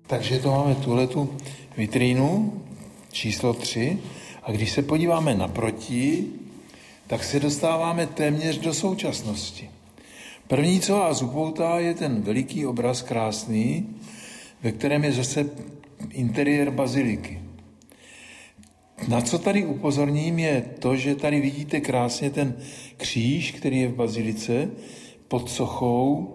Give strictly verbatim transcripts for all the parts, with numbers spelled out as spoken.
Takže to máme tuhletu vitrínu číslo tři a když se podíváme naproti, tak se dostáváme téměř do současnosti. První, co vás upoutá, je ten veliký obraz krásný, ve kterém je zase interiér baziliky. Na co tady upozorním je to, že tady vidíte krásně ten kříž, který je v bazilice pod sochou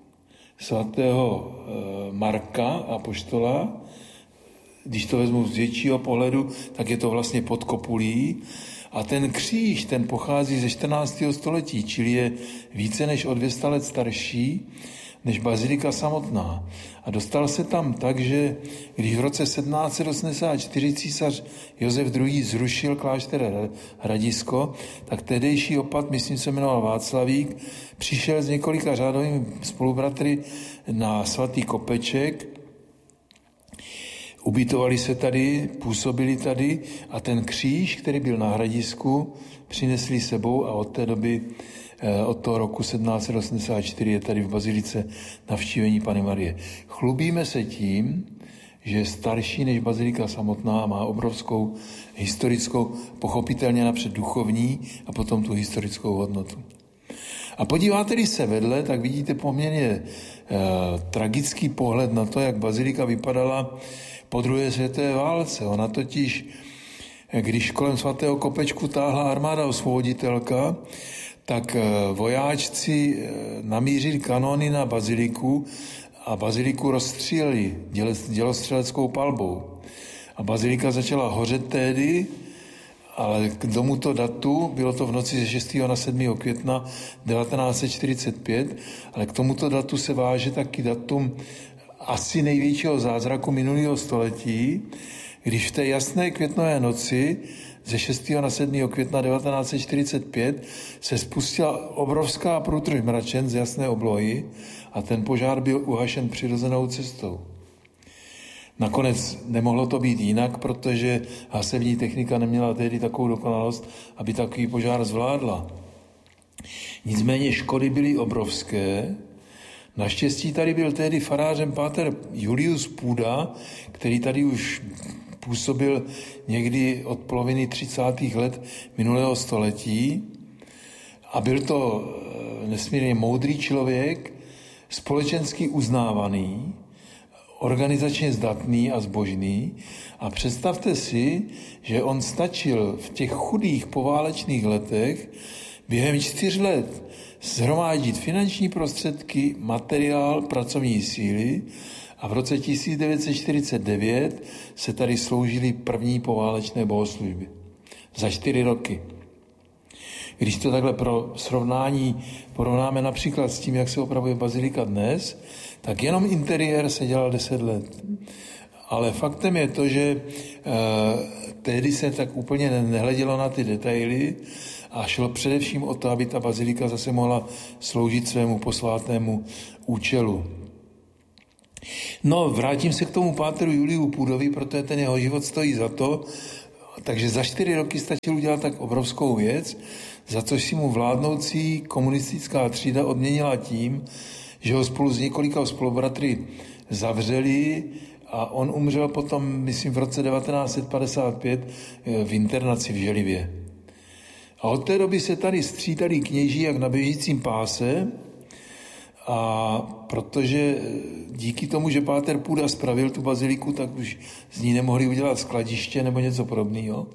svatého Marka apoštola. Když to vezmu z většího pohledu, tak je to vlastně pod kopulí. A ten kříž, ten pochází ze čtrnáctého století, čili je více než o dvě stě let starší než bazilika samotná. A dostal se tam tak, že když v roce sedmnáct set osmdesát čtyři císař Josef druhý. Zrušil klášter Hradisko, tak tehdejší opat, myslím se jmenoval Václavík, přišel s několika řádovými spolubratry na svatý Kopeček, ubytovali se tady, působili tady a ten kříž, který byl na Hradisku, přinesli sebou a od té doby, od toho roku sedmnáct set osmdesát čtyři je tady v bazilice navštívení Panny Marie. Chlubíme se tím, že je starší než bazilika samotná, má obrovskou historickou, pochopitelně napřed duchovní a potom tu historickou hodnotu. A podíváte-li se vedle, tak vidíte poměrně eh, tragický pohled na to, jak bazilika vypadala po druhé světové válce. Ona totiž, když kolem svatého Kopečku táhla armáda osvoboditelka, tak vojáčci namířili kanóny na baziliku a baziliku rozstříleli dělostřeleckou palbou. A bazilika začala hořet tehdy, ale k tomuto datu, bylo to v noci ze šestého na sedmého května devatenáct set čtyřicet pět, ale k tomuto datu se váže taky datum asi největšího zázraku minulého století, když v té jasné květnové noci ze šestého na sedmého května devatenáct set čtyřicet pět se spustila obrovská průtrž mračen z jasné oblohy a ten požár byl uhašen přirozenou cestou. Nakonec nemohlo to být jinak, protože hasební technika neměla tehdy takovou dokonalost, aby takový požár zvládla. Nicméně škody byly obrovské. Naštěstí tady byl tehdy farářem páter Julius Půda, který tady už působil někdy od poloviny třicátých let minulého století a byl to nesmírně moudrý člověk, společensky uznávaný, organizačně zdatný a zbožný a představte si, že on stačil v těch chudých poválečných letech během čtyř let shromáždit finanční prostředky, materiál, pracovní síly a v roce tisíc devět set čtyřicet devět se tady sloužily první poválečné bohoslužby. Za čtyři roky. Když to takhle pro srovnání porovnáme například s tím, jak se opravuje bazilika dnes, tak jenom interiér se dělal deset let. Ale faktem je to, že eh, tehdy se tak úplně nehledělo na ty detaily a šlo především o to, aby ta bazilika zase mohla sloužit svému posvátnému účelu. No, vrátím se k tomu páteru Juliu Půdovi, protože ten jeho život stojí za to, takže za čtyři roky stačil udělat tak obrovskou věc, za což si mu vládnoucí komunistická třída odměnila tím, že ho spolu s několika spolubratry zavřeli a on umřel potom, myslím, v roce devatenáct set padesát pět v internaci v Želivě. A od té doby se tady střídali kněží jak na běžícím páse a protože díky tomu, že páter Půda spravil tu baziliku, tak už z ní nemohli udělat skladiště nebo něco podobného.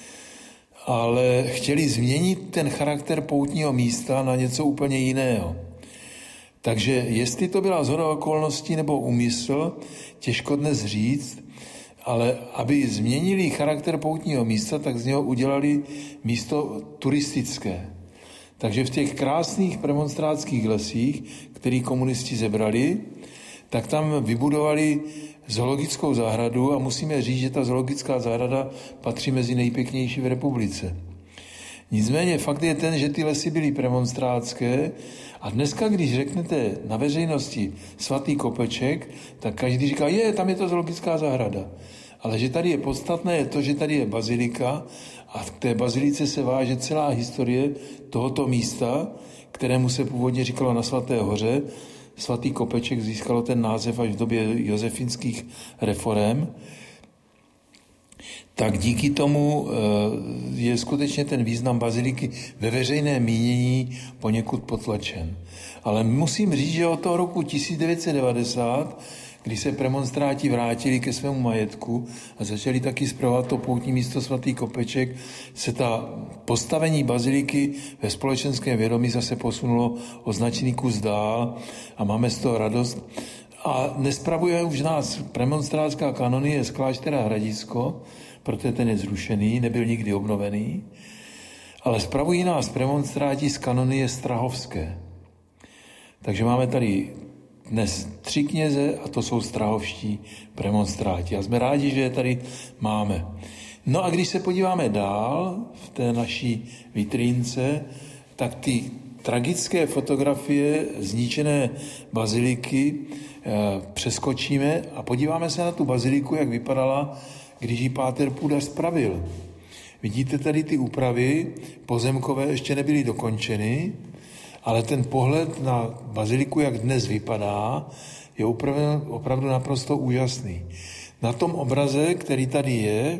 Ale chtěli změnit ten charakter poutního místa na něco úplně jiného. Takže jestli to byla shoda okolností nebo úmysl, těžko dnes říct, ale aby změnili charakter poutního místa, tak z něho udělali místo turistické. Takže v těch krásných premonstrátských lesích, který komunisti zebrali, tak tam vybudovali zoologickou zahradu a musíme říct, že ta zoologická zahrada patří mezi nejpěknější v republice. Nicméně fakt je ten, že ty lesy byly premonstrátské a dneska, když řeknete na veřejnosti svatý Kopeček, tak každý říká, je, tam je to zoologická zahrada. Ale že tady je podstatné je to, že tady je bazilika a v té bazilice se váže celá historie tohoto místa, kterému se původně říkalo na Svaté hoře, svatý kopeček získalo ten název až v době josefinských reforem, tak díky tomu je skutečně ten význam baziliky ve veřejném mínění poněkud potlačen. Ale musím říct, že od toho roku tisíc devět set devadesát, kdy se premonstráti vrátili ke svému majetku a začali taky spravovat to poutní místo svatý kopeček, se ta postavení baziliky ve společenském vědomí zase posunulo o značný kus dál a máme z toho radost. A nespravuje už nás premonstrátská kanonie z kláštera Hradisko, protože ten je zrušený, nebyl nikdy obnovený, ale spravují nás premonstráti z kanonie strahovské. Takže máme tady dnes tři kněze a to jsou strahovští premonstráti. A jsme rádi, že je tady máme. No a když se podíváme dál v té naší vitrínce, tak ty tragické fotografie zničené baziliky eh, přeskočíme a podíváme se na tu baziliku, jak vypadala, když ji páter Půdař spravil. Vidíte tady ty úpravy pozemkové ještě nebyly dokončeny, ale ten pohled na baziliku, jak dnes vypadá, je opravdu, opravdu naprosto úžasný. Na tom obraze, který tady je,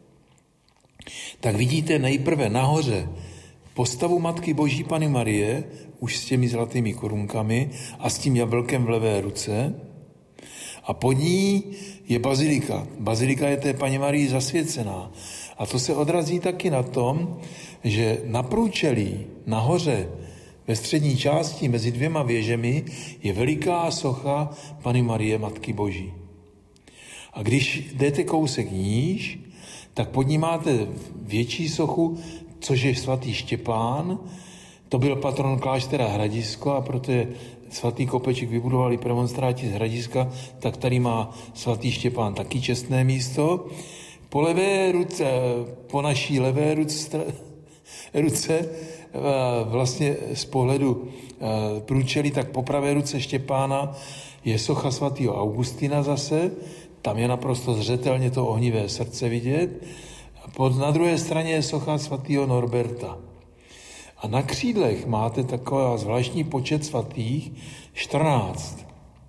tak vidíte nejprve nahoře postavu Matky Boží Panny Marie, už s těmi zlatými korunkami a s tím jablkem v levé ruce. A pod ní je bazilika. Bazilika je té Panně Marii zasvěcená. A to se odrazí taky na tom, že na průčelí, nahoře, ve střední části mezi dvěma věžemi je veliká socha Panny Marie Matky Boží. A když jdete kousek níž, tak pod ní máte větší sochu, což je svatý Štěpán. To byl patron kláštera Hradisko a proto je svatý kopeček vybudovali premonstráti z Hradiska, tak tady má svatý Štěpán taky čestné místo. Po levé ruce, po naší levé ruce, ruce vlastně z pohledu průčelí, tak po pravé ruce Štěpána je socha svatého Augustina zase, tam je naprosto zřetelně to ohnivé srdce vidět. Pod, na druhé straně je socha svatého Norberta. A na křídlech máte taková zvláštní počet svatých, čtrnáct.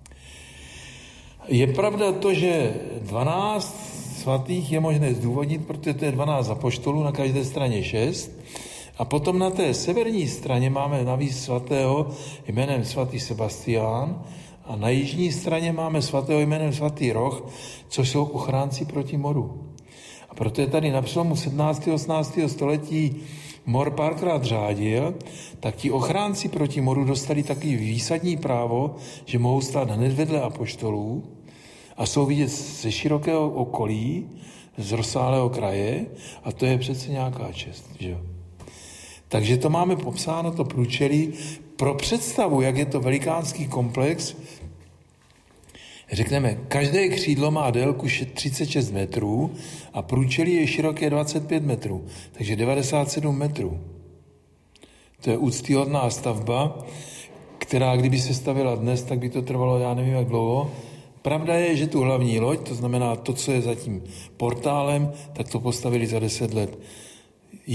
Je pravda to, že dvanáct svatých je možné zdůvodnit, protože to je dvanáct apoštolů, na každé straně šest. A potom na té severní straně máme navíc svatého jménem svatý Sebastián a na jižní straně máme svatého jménem svatý Roch, což jsou ochránci proti moru. A proto je tady na přelomu sedmnáctého a osmnáctého století mor párkrát řádil, tak ti ochránci proti moru dostali taky výsadní právo, že mohou stát hned vedle apoštolů a jsou vidět ze širokého okolí, z rozsáhlého kraje a to je přece nějaká čest, že jo. Takže to máme popsáno, to průčelí. Pro představu, jak je to velikánský komplex, řekneme, každé křídlo má délku třicet šest metrů a průčelí je široké dvacet pět metrů, takže devadesát sedm metrů. To je úctyhodná stavba, která kdyby se stavila dnes, tak by to trvalo, já nevím jak dlouho. Pravda je, že tu hlavní loď, to znamená to, co je za tím portálem, tak to postavili za deset let.